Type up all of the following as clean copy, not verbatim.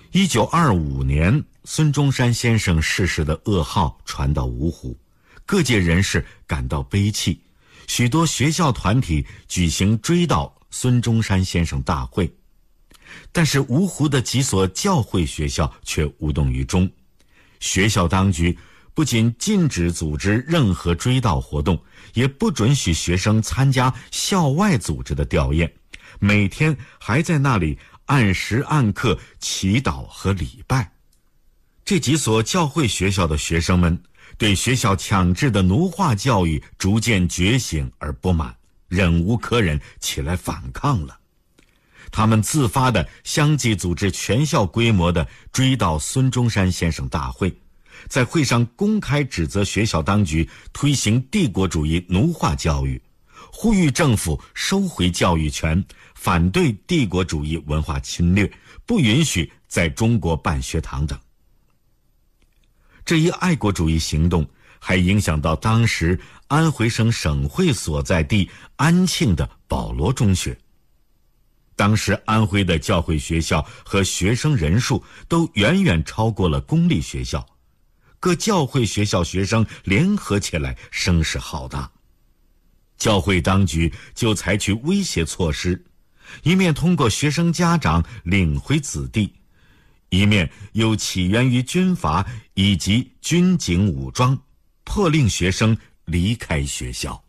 1925年，孙中山先生逝世的噩耗传到芜湖，各界人士感到悲戚，许多学校团体举行追悼孙中山先生大会。但是芜湖的几所教会学校却无动于衷，学校当局不仅禁止组织任何追悼活动，也不准许学生参加校外组织的吊唁，每天还在那里按时按刻祈祷和礼拜。这几所教会学校的学生们对学校强制的奴化教育逐渐觉醒而不满，忍无可忍，起来反抗了。他们自发地相继组织全校规模的追悼孙中山先生大会，在会上公开指责学校当局推行帝国主义奴化教育，呼吁政府收回教育权，反对帝国主义文化侵略，不允许在中国办学堂等。这一爱国主义行动还影响到当时安徽省省会所在地安庆的保罗中学。当时安徽的教会学校和学生人数都远远超过了公立学校，各教会学校学生联合起来，声势浩大。教会当局就采取威胁措施，一面通过学生家长领回子弟，一面又起源于军阀以及军警武装，迫令学生离开学校。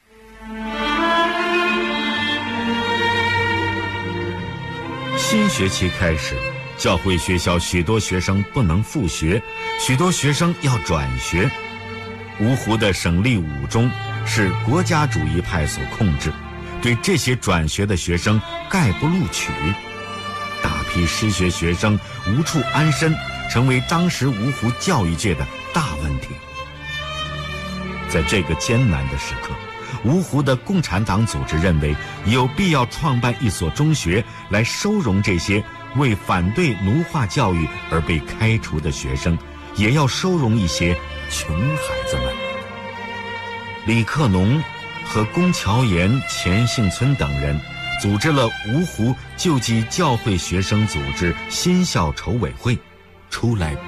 新学期开始，教会学校许多学生不能复学，许多学生要转学。芜湖的省立五中是国家主义派所控制，对这些转学的学生概不录取。大批失学学生无处安身，成为当时芜湖教育界的大问题。在这个艰难的时刻，芜湖的共产党组织认为有必要创办一所中学来收容这些为反对奴化教育而被开除的学生，也要收容一些穷孩子们。李克农和龚乔岩、钱幸村等人组织了芜湖救济教会学生组织新校筹委会，出来